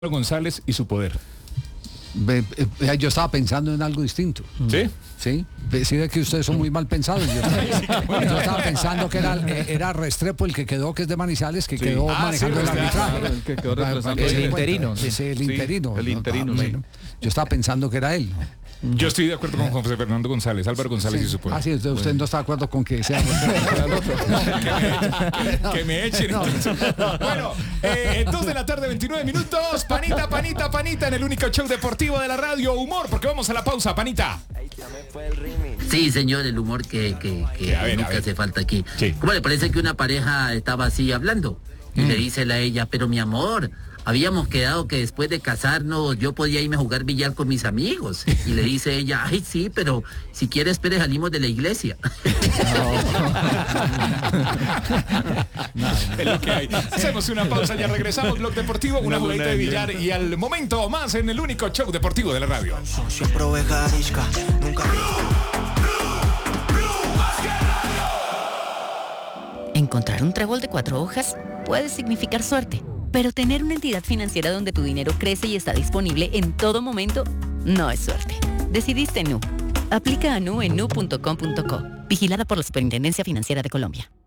González y su poder. Yo estaba pensando en algo distinto. ¿Sí? Sí, ve que ustedes son muy mal pensados. Yo estaba pensando que era Restrepo el que quedó, que es de Manizales, que quedó manejando el arbitraje. El interino. El interino. El interino, sí. Yo estaba pensando que era él. Yo estoy de acuerdo con José Fernando González, Álvaro González y su poder. Ah, sí, usted no está de acuerdo con que sea que me echen. Bueno, 2 de la tarde, 29 minutos. Panita en el único show deportivo de la radio. Humor, porque vamos a la pausa, Panita. Sí, señor, el humor que nunca hace falta aquí. Sí. ¿Cómo le parece que una pareja estaba así hablando? Y le dice a ella, pero mi amor, habíamos quedado que después de casarnos yo podía irme a jugar billar con mis amigos. Y le dice ella, ay sí, pero si quieres, espere, salimos de la iglesia. Es lo que hay. Hacemos una pausa, ya regresamos. Blog Deportivo, una jugadita de billar y al momento más en el único show deportivo de la radio. Encontrar un trébol de 4 hojas puede significar suerte, pero tener una entidad financiera donde tu dinero crece y está disponible en todo momento no es suerte. Decidiste Nu. Aplica a Nu en nu.com.co. Vigilada por la Superintendencia Financiera de Colombia.